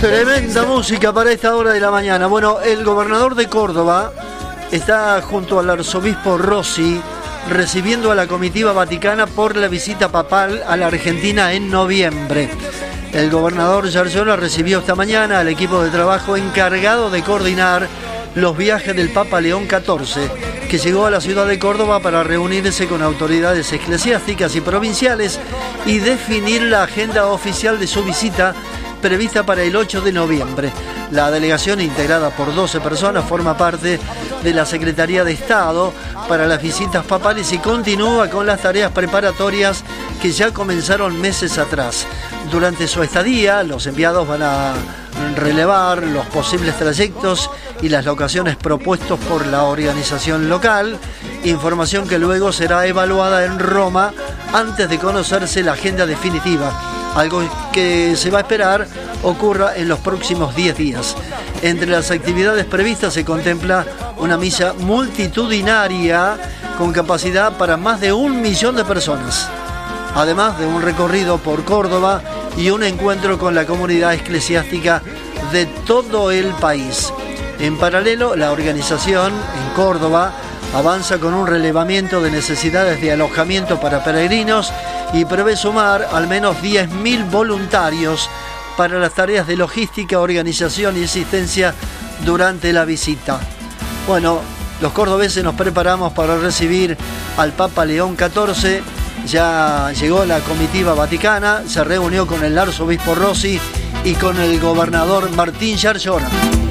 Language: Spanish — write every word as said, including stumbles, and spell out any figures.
Tremenda música para esta hora de la mañana. Bueno, el gobernador de Córdoba está junto al arzobispo Rossi recibiendo a la comitiva vaticana por la visita papal a la Argentina en noviembre. El gobernador Giorgione recibió esta mañana al equipo de trabajo encargado de coordinar los viajes del Papa León catorce, que llegó a la ciudad de Córdoba para reunirse con autoridades eclesiásticas y provinciales y definir la agenda oficial de su visita prevista para el ocho de noviembre. La delegación, integrada por doce personas, forma parte de la Secretaría de Estado para las visitas papales y continúa con las tareas preparatorias que ya comenzaron meses atrás. Durante su estadía, los enviados van a relevar los posibles trayectos y las locaciones propuestos por la organización local, información que luego será evaluada en Roma antes de conocerse la agenda definitiva, algo que se va a esperar ocurra en los próximos diez días. Entre las actividades previstas se contempla una misa multitudinaria con capacidad para más de un millón de personas, además de un recorrido por Córdoba y un encuentro con la comunidad eclesiástica de todo el país. En paralelo, la organización en Córdoba avanza con un relevamiento de necesidades de alojamiento para peregrinos y prevé sumar al menos diez mil voluntarios para las tareas de logística, organización y asistencia durante la visita. Bueno, los cordobeses nos preparamos para recibir al Papa León catorce. Ya llegó la comitiva vaticana, se reunió con el arzobispo Rossi y con el gobernador Martín Giorgione.